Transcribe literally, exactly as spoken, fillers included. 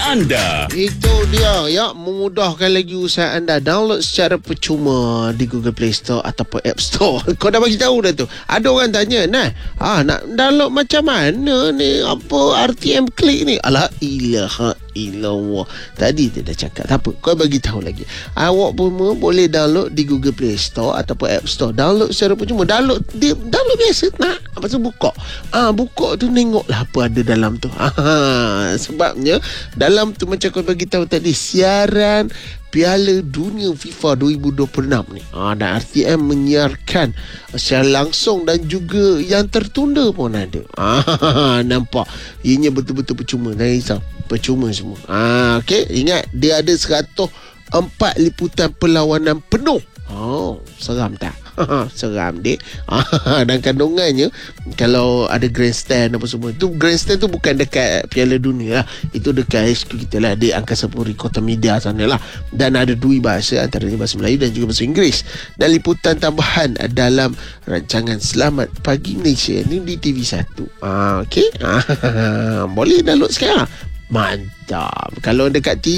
anda. Itu dia ya, memudahkan lagi usaha anda. Download secara percuma di Google Play Store ataupun App Store. Kau dah bagi tahu dah tu. Ada orang tanya, nah, ah nak download macam mana ni? Apa R T M Click ni? Alah ilaha illallah. Tadi dia dah cakap. Tak apa, kau bagi tahu lagi. Awak pun boleh download di Google Play Store ataupun App Store. Download secara percuma. Download dia download biasa nak. Lepas tu buka. Ah buka tu tengoklah apa ada dalam tu. Ah sebabnya dalam tu macam kau bagi tahu tadi, siaran Piala Dunia FIFA dua ribu dua puluh enam ni. Ah dan R T M menyiarkan secara langsung dan juga yang tertunda pun ada. Ah nampak. Ianya betul-betul percuma. Jangan risau. Percuma semua. Ah okey, ingat dia ada seratus empat liputan perlawanan penuh. Oh, seram tak? Seram dek. Dan kandungannya, kalau ada grandstand apa semua, tu grandstand tu bukan dekat Piala Dunia lah, itu dekat H Q kita lah di Angkasa Puri Kota Media sana lah. Dan ada dua bahasa, antaranya bahasa Melayu dan juga bahasa Inggeris. Dan liputan tambahan dalam rancangan Selamat Pagi Malaysia ni di T V satu. ah, Okey. Boleh download sekarang. Mantap. Kalau dekat T V